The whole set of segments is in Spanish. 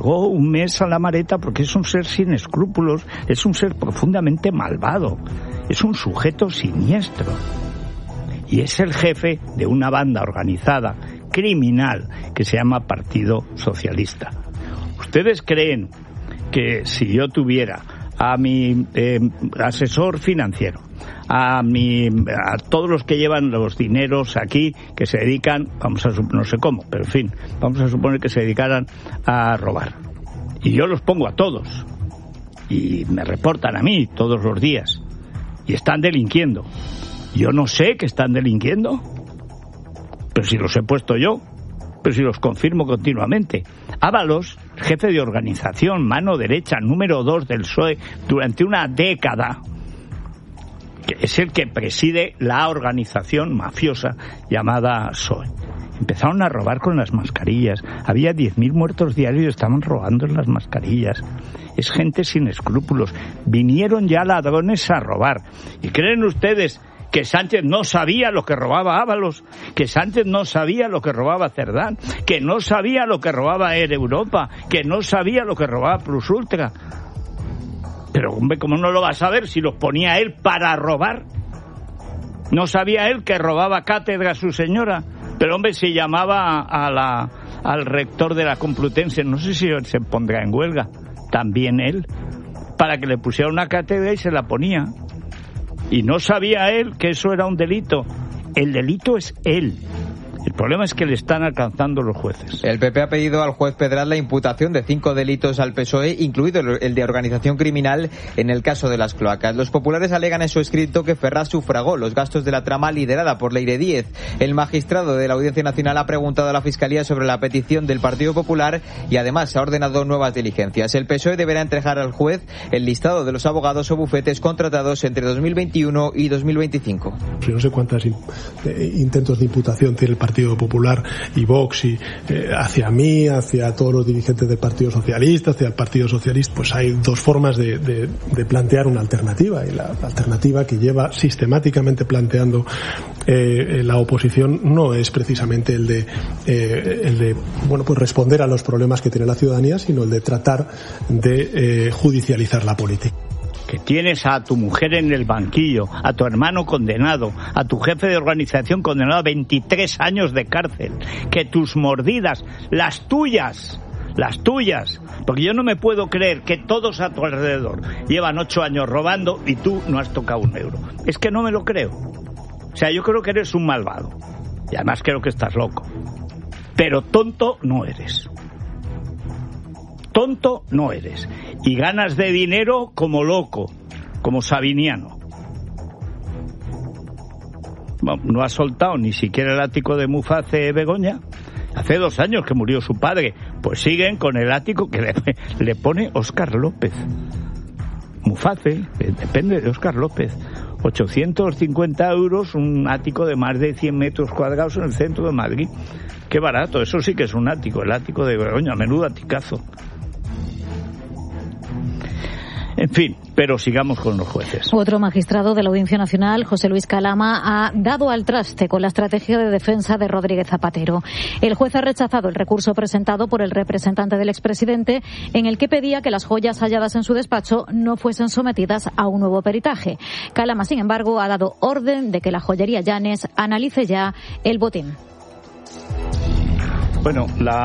pegó un mes a la Mareta porque es un ser sin escrúpulos, es un ser profundamente malvado, es un sujeto siniestro. Y es el jefe de una banda organizada, criminal, que se llama Partido Socialista. ¿Ustedes creen que si yo tuviera a mi asesor financiero, a todos los que llevan los dineros aquí, que se dedican, no sé cómo, pero en fin, vamos a suponer que se dedicaran a robar, y yo los pongo a todos y me reportan a mí todos los días y están delinquiendo, yo no sé que están delinquiendo, pero si los he puesto yo, pero si los confirmo continuamente. Ábalos, jefe de organización, mano derecha, número 2 del PSOE durante una década, que es el que preside la organización mafiosa llamada PSOE. Empezaron a robar con las mascarillas. Había 10.000 muertos diarios y estaban robando en las mascarillas. Es gente sin escrúpulos. Vinieron ya ladrones a robar. ¿Y creen ustedes que Sánchez no sabía lo que robaba Ábalos? Que Sánchez no sabía lo que robaba Cerdán, que no sabía lo que robaba Air Europa, que no sabía lo que robaba Plus Ultra. Pero, hombre, ¿cómo no lo va a saber si los ponía él para robar? ¿No sabía él que robaba cátedra a su señora? Pero, hombre, si llamaba al rector de la Complutense, no sé si se pondrá en huelga, también él, para que le pusiera una cátedra y se la ponía. Y no sabía él que eso era un delito. El delito es él. El problema es que le están alcanzando los jueces. El PP ha pedido al juez Pedraz la imputación de 5 delitos al PSOE, incluido el de organización criminal en el caso de las cloacas. Los populares alegan en su escrito que Ferraz sufragó los gastos de la trama liderada por Leire Díez. El magistrado de la Audiencia Nacional ha preguntado a la Fiscalía sobre la petición del Partido Popular y además ha ordenado nuevas diligencias. El PSOE deberá entregar al juez el listado de los abogados o bufetes contratados entre 2021 y 2025. No sé cuántos intentos de imputación tiene el Partido Popular y Vox y hacia mí, hacia todos los dirigentes del Partido Socialista, hacia el Partido Socialista, pues hay dos formas de plantear una alternativa, y la alternativa que lleva sistemáticamente planteando la oposición no es precisamente el de pues responder a los problemas que tiene la ciudadanía, sino el de tratar de judicializar la política. Que tienes a tu mujer en el banquillo, a tu hermano condenado, a tu jefe de organización condenado a 23 años de cárcel, que tus mordidas, las tuyas, porque yo no me puedo creer que todos a tu alrededor llevan 8 años robando y tú no has tocado un euro. Es que no me lo creo. O sea, yo creo que eres un malvado y además creo que estás loco, pero tonto no eres. Tonto no eres. Y ganas de dinero como loco, como Sabiniano. Bueno, no ha soltado ni siquiera el ático de Muface Begoña. Hace 2 años que murió su padre. Pues siguen con el ático que le pone Óscar López. Muface, depende de Óscar López. 850 euros, un ático de más de 100 metros cuadrados en el centro de Madrid. Qué barato, eso sí que es un ático, el ático de Begoña, menudo aticazo. En fin, pero sigamos con los jueces. Otro magistrado de la Audiencia Nacional, José Luis Calama, ha dado al traste con la estrategia de defensa de Rodríguez Zapatero. El juez ha rechazado el recurso presentado por el representante del expresidente, en el que pedía que las joyas halladas en su despacho no fuesen sometidas a un nuevo peritaje. Calama, sin embargo, ha dado orden de que la joyería Llanes analice ya el botín. Bueno,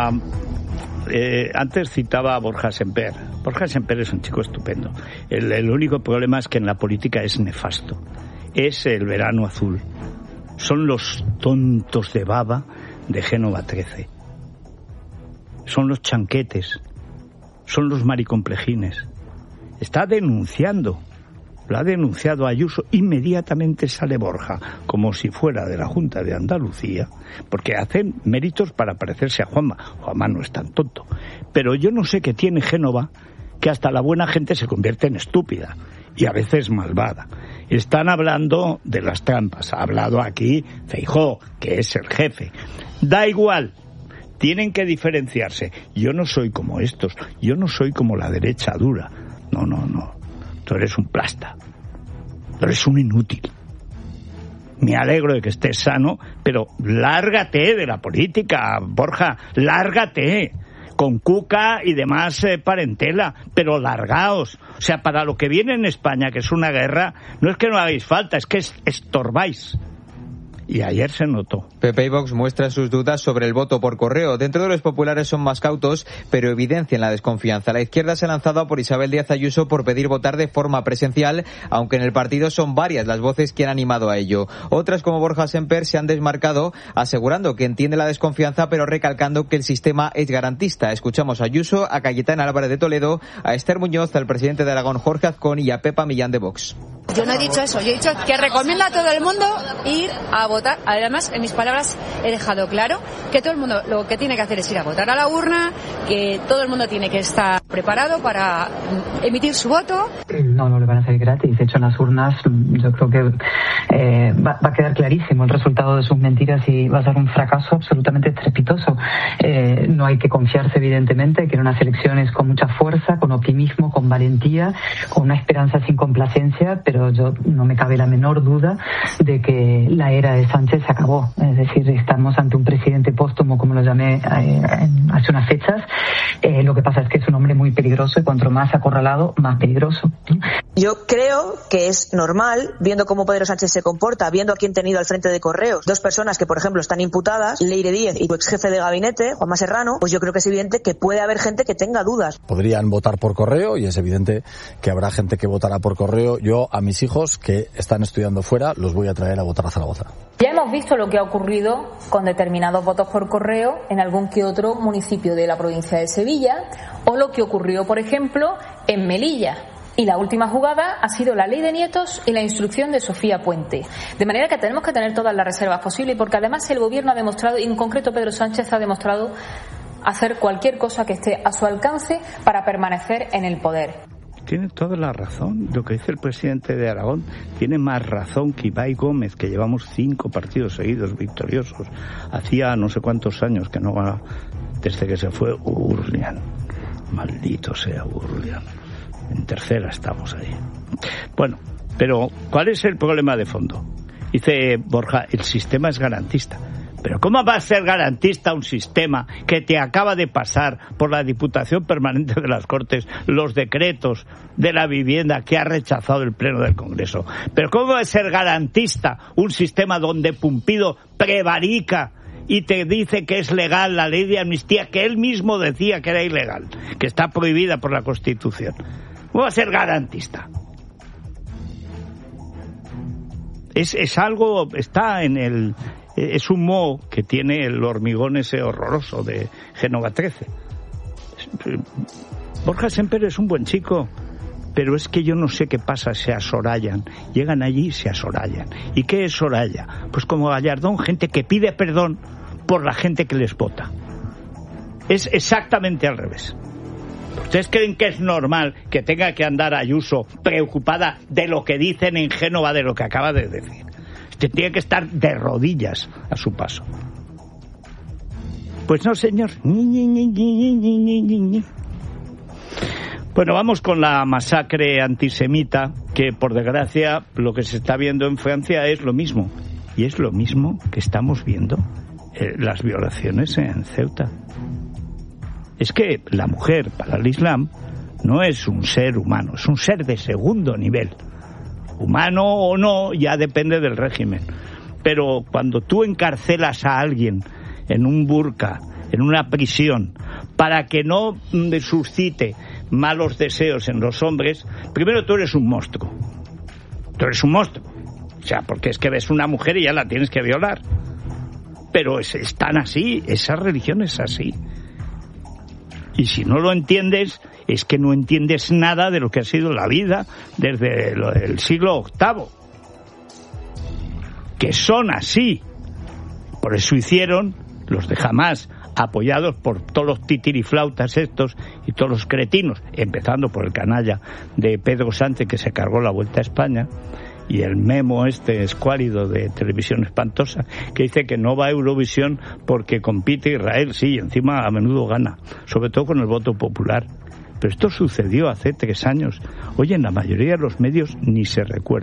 antes citaba a Borja Semper. Borja Semper es un chico estupendo. El único problema es que en la política es nefasto. Es el verano azul. Son los tontos de baba de Génova 13. Son los chanquetes. Son los maricomplejines. Está denunciando. Lo ha denunciado Ayuso. Inmediatamente sale Borja, como si fuera de la Junta de Andalucía, porque hacen méritos para parecerse a Juanma. Juanma no es tan tonto. Pero yo no sé qué tiene Génova, que hasta la buena gente se convierte en estúpida y a veces malvada. Están hablando de las trampas. Ha hablado aquí Feijóo, que es el jefe. Da igual. Tienen que diferenciarse. Yo no soy como estos. Yo no soy como la derecha dura. No. Tú eres un plasta. Tú eres un inútil. Me alegro de que estés sano, pero lárgate de la política, Borja. Lárgate. con Cuca y demás parentela, pero largaos. O sea, para lo que viene en España, que es una guerra, no es que no hagáis falta, es que estorbáis. Y ayer se notó. PP y Vox muestran sus dudas sobre el voto por correo. Dentro de los populares son más cautos, pero evidencian la desconfianza. La izquierda se ha lanzado a por Isabel Díaz Ayuso por pedir votar de forma presencial, aunque en el partido son varias las voces que han animado a ello. Otras, como Borja Semper, se han desmarcado, asegurando que entiende la desconfianza, pero recalcando que el sistema es garantista. Escuchamos a Ayuso, a Cayetana Álvarez de Toledo, a Esther Muñoz, al presidente de Aragón, Jorge Azcón, y a Pepa Millán de Vox. Yo no he dicho eso, yo he dicho que recomiendo a todo el mundo ir a votar. Además, en mis palabras he dejado claro que todo el mundo lo que tiene que hacer es ir a votar a la urna, que todo el mundo tiene que estar preparado para emitir su voto. No le van a hacer gratis. De hecho, en las urnas yo creo que va a quedar clarísimo el resultado de sus mentiras y va a ser un fracaso absolutamente estrepitoso. No hay que confiarse, evidentemente, que en unas elecciones con mucha fuerza, con optimismo, con valentía, con una esperanza sin complacencia, pero yo no me cabe la menor duda de que la era de Sánchez se acabó. Es decir, estamos ante un presidente póstumo, como lo llamé hace unas fechas. Lo que pasa es que es un hombre muy peligroso y cuanto más acorralado, más peligroso. Yo creo que es normal, viendo cómo Pedro Sánchez se comporta, viendo a quién ha tenido al frente de Correos, dos personas que, por ejemplo, están imputadas, Leire Díez y su ex jefe de gabinete, Juanma Serrano, pues yo creo que es evidente que puede haber gente que tenga dudas. Podrían votar por correo y es evidente que habrá gente que votará por correo. Yo a mis hijos que están estudiando fuera los voy a traer a votar a Zaragoza. Ya hemos visto lo que ha ocurrido con determinados votos por correo en algún que otro municipio de la provincia de Sevilla, o lo que ocurrió, por ejemplo, en Melilla. Y la última jugada ha sido la ley de nietos y la instrucción de Sofía Puente. De manera que tenemos que tener todas las reservas posibles, porque además el Gobierno ha demostrado, y en concreto Pedro Sánchez ha demostrado, hacer cualquier cosa que esté a su alcance para permanecer en el poder. Tiene toda la razón. Lo que dice el presidente de Aragón tiene más razón que Ibai Gómez, que llevamos 5 partidos seguidos victoriosos. Hacía no sé cuántos años que no gana, desde que se fue Urlian. Maldito sea Urlian. En tercera estamos ahí. Bueno, pero ¿cuál es el problema de fondo? Dice Borja, el sistema es garantista. Pero ¿cómo va a ser garantista un sistema que te acaba de pasar por la Diputación Permanente de las Cortes los decretos de la vivienda que ha rechazado el Pleno del Congreso? Pero ¿cómo va a ser garantista un sistema donde Pumpido prevarica y te dice que es legal la ley de amnistía que él mismo decía que era ilegal, que está prohibida por la Constitución? ¿Cómo va a ser garantista? Es algo, está en el... Es un moho que tiene el hormigón ese horroroso de Génova 13. Borja Semper es un buen chico, pero es que yo no sé qué pasa, se asorallan. Llegan allí y se asorallan. ¿Y qué es Soraya? Pues como Gallardón, gente que pide perdón por la gente que les vota. Es exactamente al revés. ¿Ustedes creen que es normal que tenga que andar Ayuso preocupada de lo que dicen en Génova, de lo que acaba de decir? Tiene que estar de rodillas a su paso. Pues no, señor. Bueno, vamos con la masacre antisemita, que por desgracia lo que se está viendo en Francia es lo mismo. Y es lo mismo que estamos viendo las violaciones en Ceuta. Es que la mujer para el Islam no es un ser humano, es un ser de segundo nivel. Humano o no, ya depende del régimen. Pero cuando tú encarcelas a alguien en un burka, en una prisión, para que no suscite malos deseos en los hombres, primero tú eres un monstruo. Tú eres un monstruo. O sea, porque es que ves una mujer y ya la tienes que violar. Pero es tan así, esa religión es así. Y si no lo entiendes, es que no entiendes nada de lo que ha sido la vida desde el siglo VIII. Que son así. Por eso hicieron los de Hamás, apoyados por todos los titiriflautas estos y todos los cretinos, empezando por el canalla de Pedro Sánchez, que se cargó la Vuelta a España, y el memo este escuálido de Televisión Espantosa, que dice que no va a Eurovisión porque compite Israel, sí, y encima a menudo gana, sobre todo con el voto popular. Pero esto sucedió hace 3 años. Oye, en la mayoría de los medios ni se recuerda.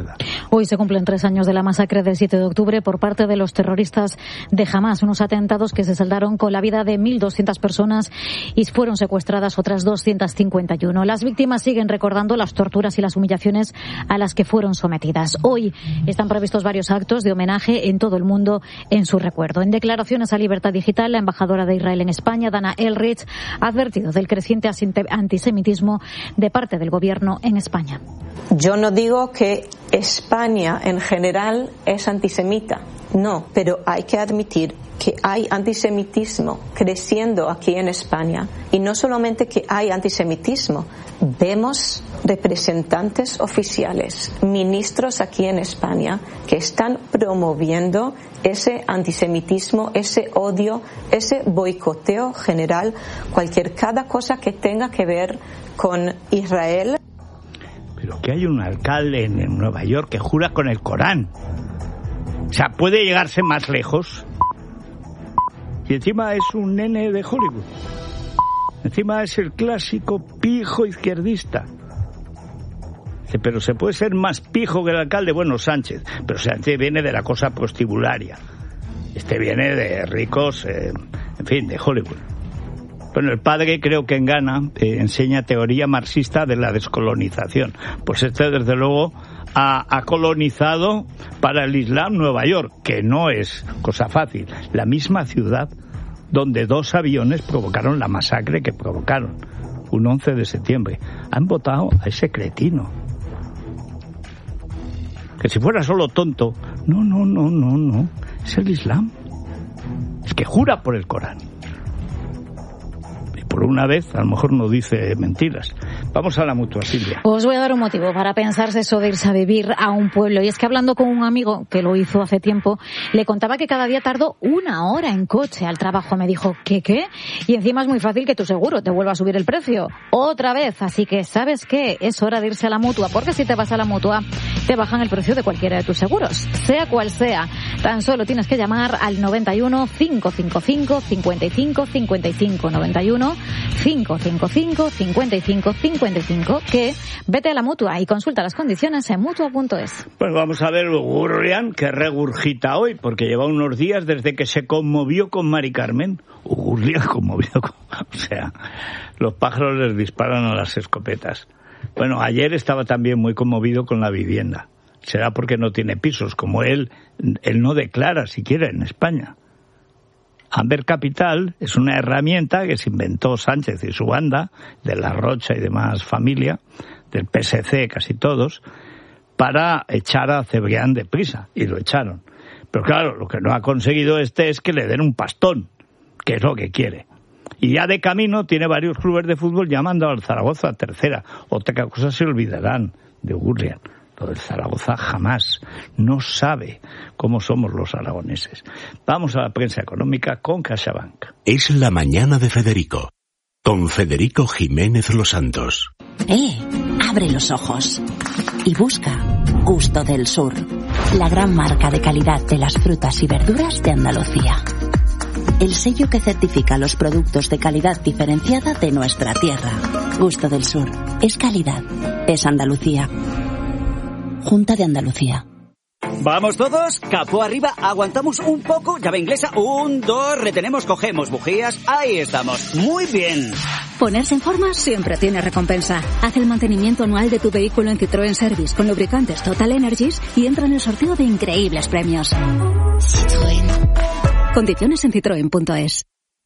Hoy se cumplen 3 años de la masacre del 7 de octubre por parte de los terroristas de Hamás, unos atentados que se saldaron con la vida de 1.200 personas y fueron secuestradas otras 251. Las víctimas siguen recordando las torturas y las humillaciones a las que fueron sometidas. Hoy están previstos varios actos de homenaje en todo el mundo en su recuerdo. En declaraciones a Libertad Digital, la embajadora de Israel en España, Dana Elrich, ha advertido del creciente antisemitismo de parte del gobierno en España. Yo no digo que España en general es antisemita, no, pero hay que admitir que hay antisemitismo creciendo aquí en España. Y no solamente que hay antisemitismo, vemos representantes oficiales, ministros aquí en España, que están promoviendo ese antisemitismo, ese odio, ese boicoteo general, cada cosa que tenga que ver con Israel. Pero que hay un alcalde en Nueva York que jura con el Corán. O sea, ¿puede llegarse más lejos? Y encima es un nene de Hollywood. Encima es el clásico pijo izquierdista. Pero se puede ser más pijo que el alcalde. Bueno, Sánchez. Pero Sánchez viene de la cosa prostibularia. Este viene de ricos, en fin, de Hollywood. Bueno, el padre creo que en Ghana enseña teoría marxista de la descolonización. Pues este desde luego ha colonizado para el Islam Nueva York, que no es cosa fácil. La misma ciudad donde 2 aviones provocaron la masacre que provocaron un 11 de septiembre. Han votado a ese cretino. Que si fuera solo tonto, no, es el Islam. Es que jura por el Corán. Por una vez, a lo mejor no dice mentiras. Vamos a la Mutua, Silvia. Os voy a dar un motivo para pensarse eso de irse a vivir a un pueblo. Y es que hablando con un amigo que lo hizo hace tiempo, le contaba que cada día tardó 1 hora en coche al trabajo. Me dijo, ¿qué? Y encima es muy fácil que tu seguro te vuelva a subir el precio. Otra vez. Así que, ¿sabes qué? Es hora de irse a la Mutua. Porque si te vas a la Mutua, te bajan el precio de cualquiera de tus seguros. Sea cual sea. Tan solo tienes que llamar al 91 555 55 55 91 555 55 55, que vete a la Mutua y consulta las condiciones en Mutua.es. Pues vamos a ver Ugurrian, que regurgita hoy, porque lleva unos días desde que se conmovió con Mari Carmen. Ugurrian conmovido, o sea, los pájaros les disparan a las escopetas. Bueno, ayer estaba también muy conmovido con la vivienda. Será porque no tiene pisos, como él no declara siquiera en España. Amber Capital es una herramienta que se inventó Sánchez y su banda, de La Rocha y demás familia, del PSC casi todos, para echar a Cebrián deprisa, y lo echaron. Pero claro, lo que no ha conseguido es que le den un pastón, que es lo que quiere. Y ya de camino tiene varios clubes de fútbol llamando al Zaragoza tercera. Otra cosa se olvidarán de Ugurrian. Lo del Zaragoza jamás. No sabe cómo somos los aragoneses. Vamos a la prensa económica con CaixaBank. Es la mañana de Federico, con Federico Jiménez Los Santos. Abre los ojos y busca Gusto del Sur, la gran marca de calidad de las frutas y verduras de Andalucía. El sello que certifica los productos de calidad diferenciada de nuestra tierra. Gusto del Sur. Es calidad. Es Andalucía. Junta de Andalucía. ¿Vamos todos? Capó arriba, aguantamos un poco, llave inglesa, 1, 2, retenemos, cogemos bujías, ahí estamos, muy bien. Ponerse en forma siempre tiene recompensa. Haz el mantenimiento anual de tu vehículo en Citroën Service con lubricantes Total Energies y entra en el sorteo de increíbles premios. Citroën. Condiciones en citroen.es.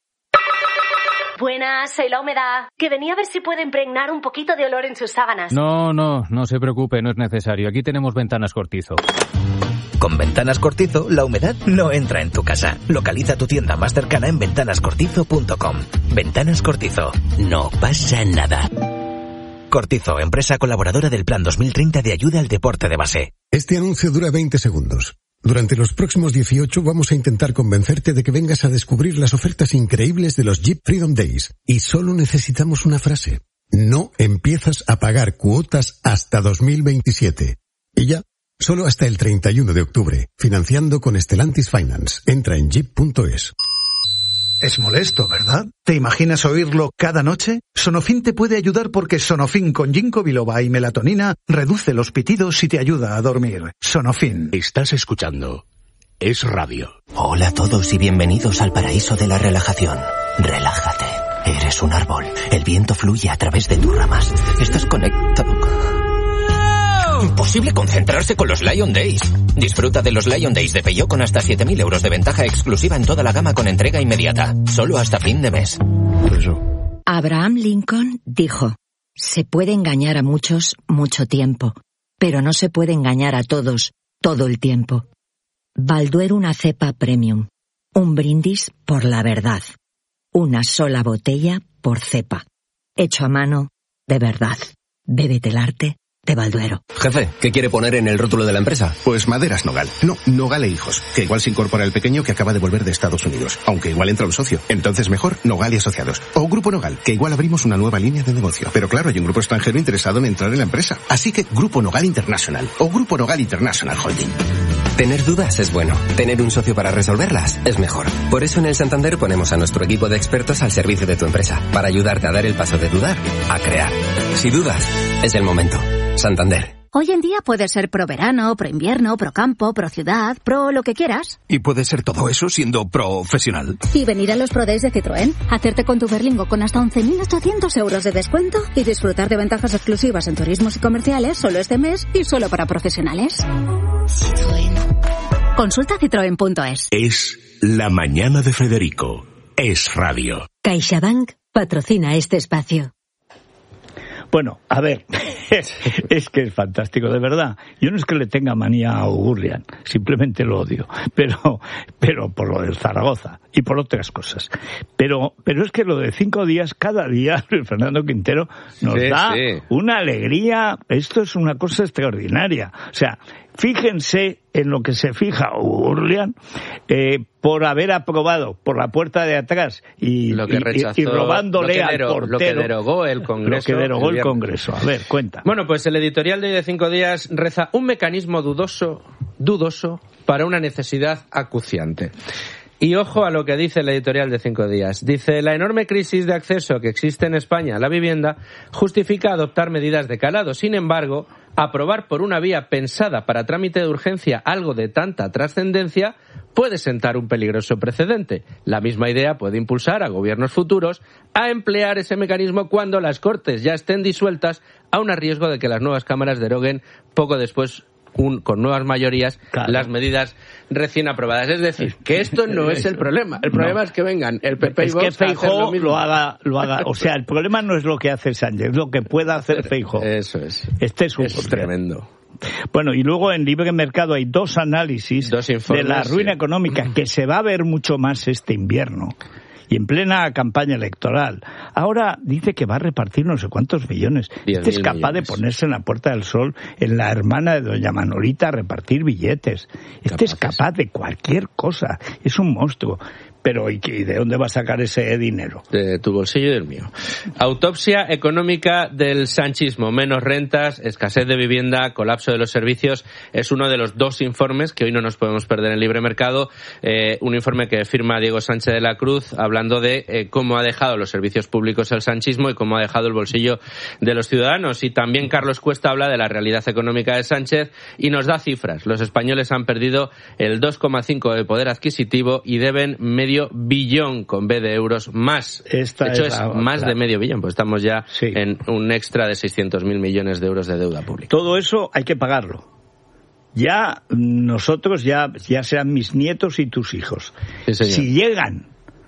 Buenas, soy La Humedad, que venía a ver si puede impregnar un poquito de olor en sus sábanas. No se preocupe, no es necesario. Aquí tenemos Ventanas Cortizo. Con Ventanas Cortizo, la humedad no entra en tu casa. Localiza tu tienda más cercana en ventanascortizo.com. Ventanas Cortizo. No pasa nada. Cortizo, empresa colaboradora del Plan 2030 de ayuda al deporte de base. Este anuncio dura 20 segundos. Durante los próximos 18 vamos a intentar convencerte de que vengas a descubrir las ofertas increíbles de los Jeep Freedom Days. Y solo necesitamos una frase. No empiezas a pagar cuotas hasta 2027. Y ya, solo hasta el 31 de octubre. Financiando con Stellantis Finance. Entra en jeep.es. Es molesto, ¿verdad? ¿Te imaginas oírlo cada noche? Sonofin te puede ayudar porque Sonofin con ginkgo biloba y melatonina reduce los pitidos y te ayuda a dormir. Sonofin. Estás escuchando Es Radio. Hola a todos y bienvenidos al paraíso de la relajación. Relájate. Eres un árbol. El viento fluye a través de tus ramas. Estás conectado. Imposible concentrarse con los Lion Days. Disfruta de los Lion Days de Peugeot con hasta 7.000 euros de ventaja exclusiva en toda la gama con entrega inmediata. Solo hasta fin de mes. Abraham Lincoln dijo: se puede engañar a muchos mucho tiempo, pero no se puede engañar a todos todo el tiempo. Balduero, una cepa premium. Un brindis por la verdad. Una sola botella por cepa. Hecho a mano, de verdad. Bébete el arte de Balduero. Jefe, ¿qué quiere poner en el rótulo de la empresa? Pues Maderas Nogal. No, Nogal e Hijos. Que igual se incorpora el pequeño que acaba de volver de Estados Unidos. Aunque igual entra un socio. Entonces mejor Nogal y Asociados. O Grupo Nogal, que igual abrimos una nueva línea de negocio. Pero claro, hay un grupo extranjero interesado en entrar en la empresa. Así que Grupo Nogal International. O Grupo Nogal International Holding. Tener dudas es bueno. Tener un socio para resolverlas es mejor. Por eso en el Santander ponemos a nuestro equipo de expertos al servicio de tu empresa. Para ayudarte a dar el paso de dudar a crear. Si dudas, es el momento. Santander. Hoy en día puedes ser pro verano, pro invierno, pro campo, pro ciudad, pro lo que quieras. Y puede ser todo eso siendo profesional. Y venir a los Pro Days de Citroën, hacerte con tu Berlingo con hasta 11.800 euros de descuento y disfrutar de ventajas exclusivas en turismos y comerciales solo este mes y solo para profesionales. Citroën. Consulta citroen.es. Es la mañana de Federico. Es Radio. CaixaBank patrocina este espacio. Bueno, a ver, es que es fantástico, de verdad. Yo no es que le tenga manía a Ugurlian, simplemente lo odio, pero por lo del Zaragoza y por otras cosas. Pero es que lo de 5 días, cada día, Fernando Quintero nos da una alegría. Esto es una cosa extraordinaria. O sea, fíjense en lo que se fija Ugurlian por haber aprobado por la puerta de atrás y robándole al portero. Lo que derogó el Congreso. A ver, cuenta. Bueno, pues el editorial de hoy de 5 días reza: un mecanismo dudoso para una necesidad acuciante. Y ojo a lo que dice el editorial de 5 días. Dice: la enorme crisis de acceso que existe en España a la vivienda justifica adoptar medidas de calado. Sin embargo, aprobar por una vía pensada para trámite de urgencia algo de tanta trascendencia puede sentar un peligroso precedente. La misma idea puede impulsar a gobiernos futuros a emplear ese mecanismo cuando las Cortes ya estén disueltas, aun a riesgo de que las nuevas cámaras deroguen poco después con nuevas mayorías las medidas recién aprobadas. Es decir, que esto no es el problema. El problema es que vengan el PP y Vox a hacer lo mismo. lo haga. O sea, el problema no es lo que hace Sánchez, es lo que pueda hacer Feijóo. Eso es. Este es tremendo. Bueno, y luego en Libre Mercado hay 2 análisis de la ruina económica que se va a ver mucho más este invierno. Y en plena campaña electoral. Ahora dice que va a repartir no sé cuántos millones. Este es capaz de ponerse en la Puerta del Sol, en la hermana de doña Manolita, a repartir billetes. Este es capaz de cualquier cosa. Es un monstruo. Pero ¿y de dónde va a sacar ese dinero? De tu bolsillo y del mío. Autopsia económica del sanchismo. Menos rentas, escasez de vivienda, colapso de los servicios. Es uno de los 2 informes que hoy no nos podemos perder en Libre Mercado. Un informe que firma Diego Sánchez de la Cruz, hablando de cómo ha dejado los servicios públicos el sanchismo y cómo ha dejado el bolsillo de los ciudadanos. Y también Carlos Cuesta habla de la realidad económica de Sánchez y nos da cifras. Los españoles han perdido el 2,5% de poder adquisitivo y deben medio billón con B de euros más. De hecho, es más de medio billón, pues estamos ya en un extra de 600.000 millones de euros de deuda pública. Todo eso hay que pagarlo. Ya nosotros, ya sean mis nietos y tus hijos. Sí, si llegan,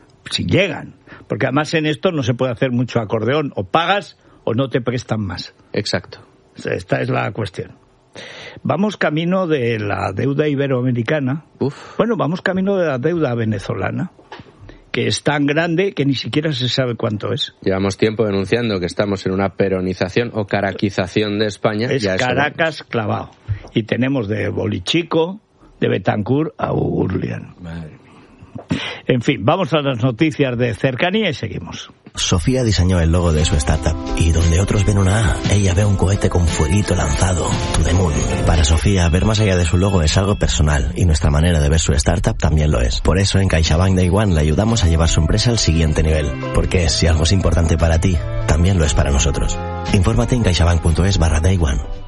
porque además en esto no se puede hacer mucho acordeón, o pagas o no te prestan más. Exacto. Esta es la cuestión. Vamos camino de la deuda iberoamericana. Bueno, vamos camino de la deuda venezolana, que es tan grande que ni siquiera se sabe cuánto es. Llevamos tiempo denunciando que estamos en una peronización o caraquización de España. Es Caracas clavado. Y tenemos de Bolichico, de Betancourt a Ugurlian. Madre mía. En fin, vamos a las noticias de cercanía y seguimos. Sofía diseñó el logo de su startup y donde otros ven una A, ella ve un cohete con fueguito lanzado, to the moon. Para Sofía, ver más allá de su logo es algo personal y nuestra manera de ver su startup también lo es. Por eso en CaixaBank Day One le ayudamos a llevar su empresa al siguiente nivel. Porque si algo es importante para ti, también lo es para nosotros. Infórmate en caixabank.es/Day One.